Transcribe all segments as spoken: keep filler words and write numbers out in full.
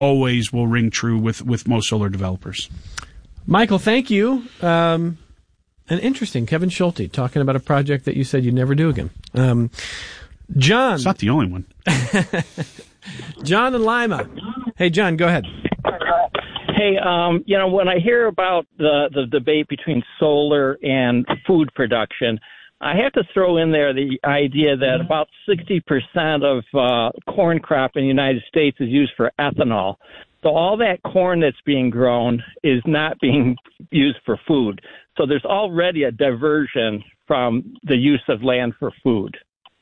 always will ring true with, with most solar developers. Michael, thank you. Um, and interesting, Kevin Schulte talking about a project that you said you'd never do again. Um, John. It's not the only one. John and Lima. Hey, John, go ahead. Hey, um, you know, when I hear about the, the debate between solar and food production, I have to throw in there the idea that about sixty percent of uh, corn crop in the United States is used for ethanol. So all that corn that's being grown is not being used for food. So there's already a diversion from the use of land for food.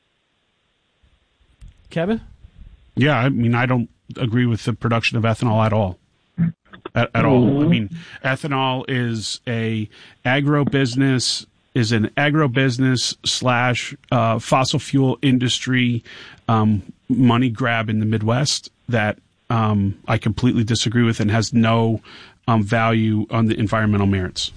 Kevin? Yeah, I mean, I don't agree with the production of ethanol at all. At, at all. I mean, ethanol is a agro business, is an agro business slash uh, fossil fuel industry um, money grab in the Midwest that um, I completely disagree with and has no um, value on the environmental merits.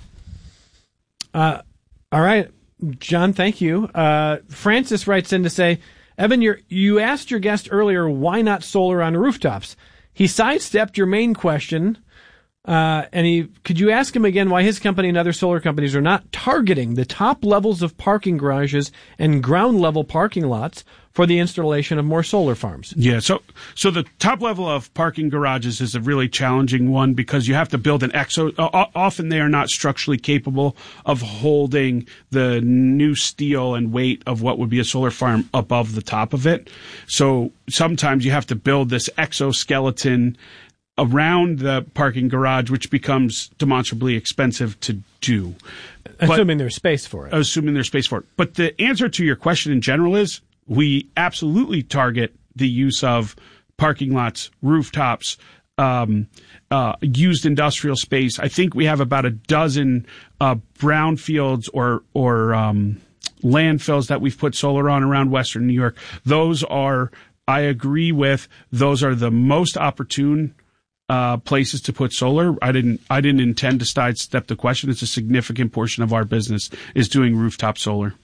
Uh, all right, John, thank you. Uh, Francis writes in to say, Evan, you're, you asked your guest earlier, why not solar on rooftops? He sidestepped your main question, uh, and he could you ask him again why his company and other solar companies are not targeting the top levels of parking garages and ground level parking lots for the installation of more solar farms? Yeah, so so the top level of parking garages is a really challenging one because you have to build an exo. Uh, often they are not structurally capable of holding the new steel and weight of what would be a solar farm above the top of it. So sometimes you have to build this exoskeleton around the parking garage, which becomes demonstrably expensive to do. Assuming there's space for it. Assuming there's space for it. But the answer to your question in general is, we absolutely target the use of parking lots, rooftops, um, uh, used industrial space. I think we have about a dozen uh, brownfields or or um, landfills that we've put solar on around Western New York. Those are, I agree with, those are the most opportune uh, places to put solar. I didn't I didn't intend to sidestep the question. It's a significant portion of our business is doing rooftop solar.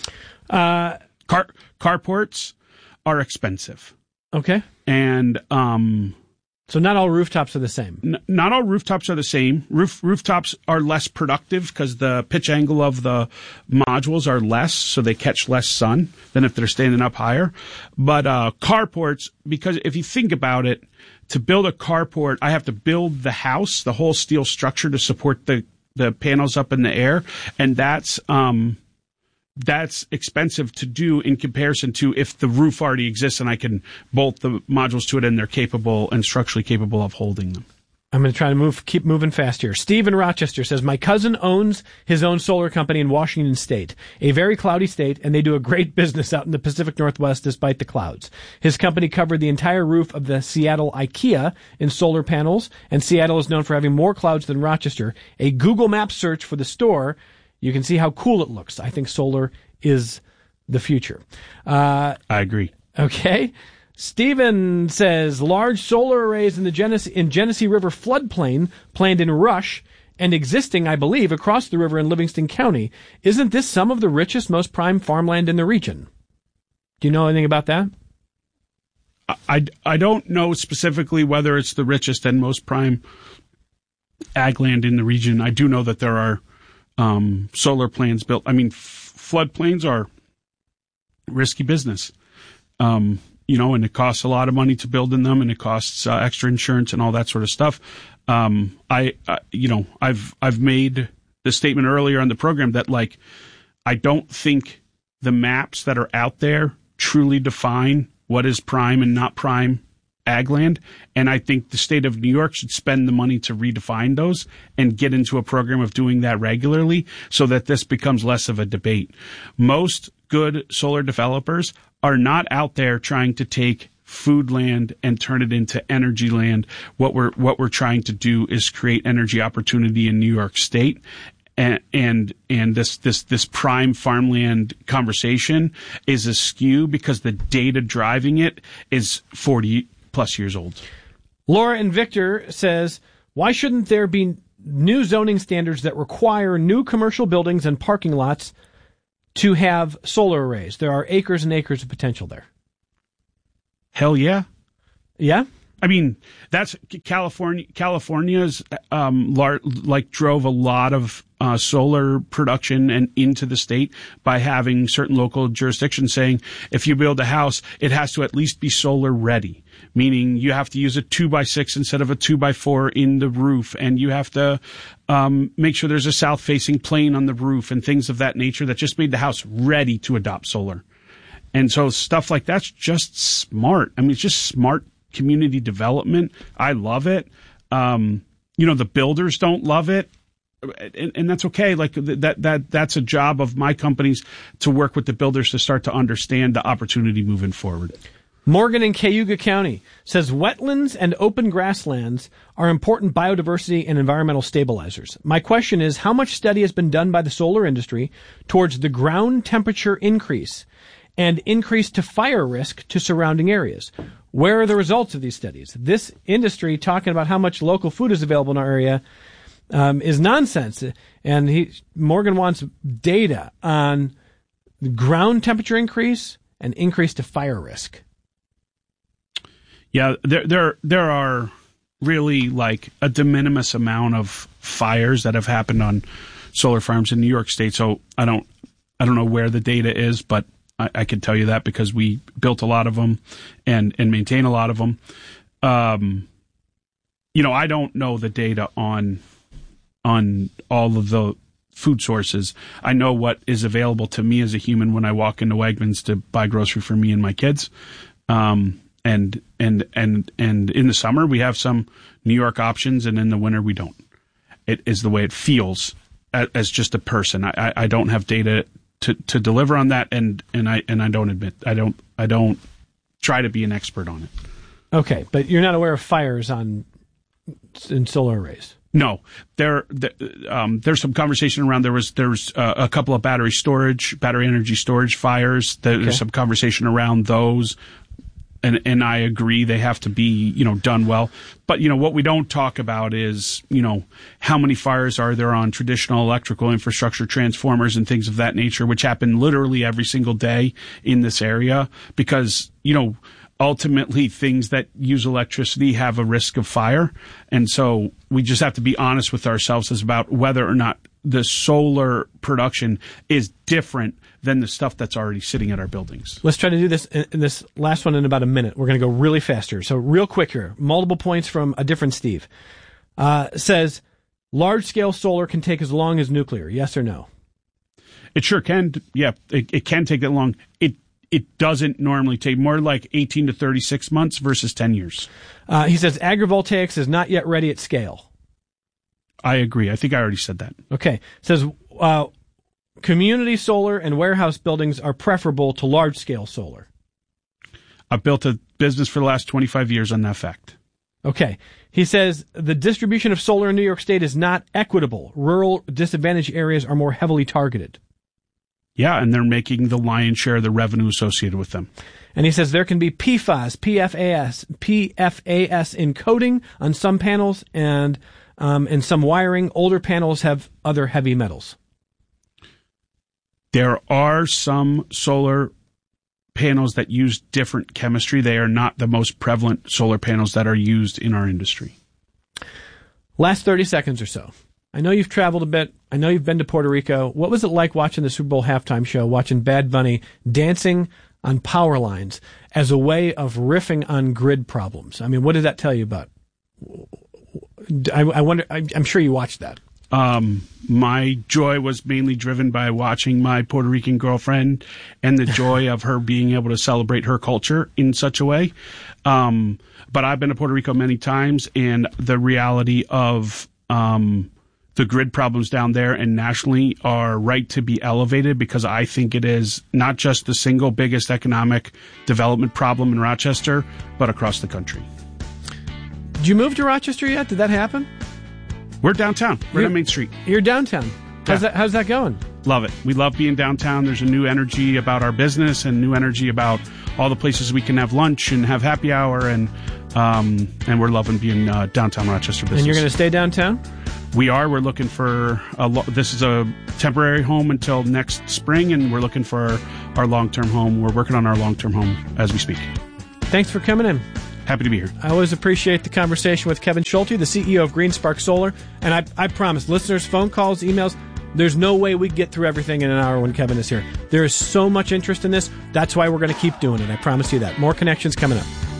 Uh Car carports are expensive. Okay. And um, so not all rooftops are the same. N- not all rooftops are the same. Roof rooftops are less productive because the pitch angle of the modules are less, so they catch less sun than if they're standing up higher. But uh, carports, because if you think about it, to build a carport, I have to build the house, the whole steel structure to support the the panels up in the air, and that's um. That's expensive to do in comparison to if the roof already exists and I can bolt the modules to it and they're capable and structurally capable of holding them. I'm going to try to move, keep moving fast here. Steve in Rochester says, my cousin owns his own solar company in Washington State, a very cloudy state, and they do a great business out in the Pacific Northwest despite the clouds. His company covered the entire roof of the Seattle IKEA in solar panels, and Seattle is known for having more clouds than Rochester. A Google Maps search for the store, you can see how cool it looks. I think solar is the future. Uh, I agree. Okay. Stephen says, large solar arrays in the Genesee, in Genesee River floodplain planned in Rush and existing, I believe, across the river in Livingston County. Isn't this some of the richest, most prime farmland in the region? Do you know anything about that? I, I don't know specifically whether it's the richest and most prime ag land in the region. I do know that there are Um, solar plants built. I mean, f- floodplains are risky business, um, you know, and it costs a lot of money to build in them, and it costs uh, extra insurance and all that sort of stuff. Um, I, uh, you know, I've I've made the statement earlier on the program that, like, I don't think the maps that are out there truly define what is prime and not prime ag land, and I think the state of New York should spend the money to redefine those and get into a program of doing that regularly so that this becomes less of a debate. Most good solar developers are not out there trying to take food land and turn it into energy land. What we're what we're trying to do is create energy opportunity in New York State. And, and, and this, this, this prime farmland conversation is askew because the data driving it is forty plus years old. Laura and Victor says, why shouldn't there be new zoning standards that require new commercial buildings and parking lots to have solar arrays? There are acres and acres of potential there. Hell yeah. Yeah? I mean, that's California. California's um, lar- like drove a lot of uh, solar production and into the state by having certain local jurisdictions saying if you build a house, it has to at least be solar ready, meaning you have to use a two by six instead of a two by four in the roof, and you have to um, make sure there's a south facing plane on the roof and things of that nature that just made the house ready to adopt solar. And so stuff like that's just smart. I mean, it's just smart community development. I love it. Um, you know, the builders don't love it, and, and that's okay. Like that, that, that's a job of my companies to work with the builders to start to understand the opportunity moving forward. Morgan in Cayuga County says wetlands and open grasslands are important biodiversity and environmental stabilizers. My question is, how much study has been done by the solar industry towards the ground temperature increase and increase to fire risk to surrounding areas? Where are the results of these studies? This industry talking about how much local food is available in our area um, is nonsense. And he, Morgan wants data on the ground temperature increase and increase to fire risk. Yeah, there there there are really like a de minimis amount of fires that have happened on solar farms in New York State. So I don't I don't know where the data is, but I, I can tell you that because we built a lot of them and, and maintain a lot of them. Um, you know, I don't know the data on on all of the food sources. I know what is available to me as a human when I walk into Wegmans to buy grocery for me and my kids. Um, and and and and in the summer we have some New York options, and in the winter we don't. It is the way it feels as, as just a person. I, I don't have data to, to deliver on that, and, and I and I don't admit I don't I don't try to be an expert on it. Okay, but you're not aware of fires on in solar arrays. No, there, there um, there's some conversation around. There was there's uh, a couple of battery storage, battery energy storage fires. There's okay. some conversation around those, and and I agree they have to be you know done well. But you know what we don't talk about is you know how many fires are there on traditional electrical infrastructure, transformers, and things of that nature, which happen literally every single day in this area because you know. Ultimately, things that use electricity have a risk of fire. And so we just have to be honest with ourselves as about whether or not the solar production is different than the stuff that's already sitting at our buildings. Let's try to do this in this last one in about a minute. We're going to go really fast here. So real quick here, multiple points from a different Steve. Uh, says, large-scale solar can take as long as nuclear, yes or no? It sure can. Yeah, it, it can take that long. It It doesn't normally take more like eighteen to thirty-six months versus ten years. Uh, he says agrivoltaics is not yet ready at scale. I agree. I think I already said that. Okay. Says uh, community solar and warehouse buildings are preferable to large-scale solar. I've built a business for the last twenty-five years on that fact. Okay. He says the distribution of solar in New York State is not equitable. Rural disadvantaged areas are more heavily targeted. Yeah, and they're making the lion's share of the revenue associated with them. And he says there can be P FAS, P F A S, P F A S encoding on some panels and um, and some wiring. Older panels have other heavy metals. There are some solar panels that use different chemistry. They are not the most prevalent solar panels that are used in our industry. Last thirty seconds or so. I know you've traveled a bit. I know you've been to Puerto Rico. What was it like watching the Super Bowl halftime show, watching Bad Bunny dancing on power lines as a way of riffing on grid problems? I mean, what did that tell you about? I, I wonder. I, I'm sure you watched that. Um, my joy was mainly driven by watching my Puerto Rican girlfriend and the joy of her being able to celebrate her culture in such a way. Um, but I've been to Puerto Rico many times, and the reality of um, the grid problems down there and nationally are right to be elevated because I think it is not just the single biggest economic development problem in Rochester, but across the country. Did you move to Rochester yet? Did that happen? We're downtown. We're You're, on Main Street. You're downtown. How's Yeah. that? How's that going? Love it. We love being downtown. There's a new energy about our business and new energy about all the places we can have lunch and have happy hour, and um, and we're loving being uh, downtown Rochester business. And you're going to stay downtown? We are. We're looking for a lo- this is a temporary home until next spring, and we're looking for our, our long-term home. We're working on our long-term home as we speak. Thanks for coming in. Happy to be here. I always appreciate the conversation with Kevin Schulte, the C E O of GreenSpark Solar. And I, I promise, listeners, phone calls, emails, there's no way we get through everything in an hour when Kevin is here. There is so much interest in this. That's why we're going to keep doing it. I promise you that. More connections coming up.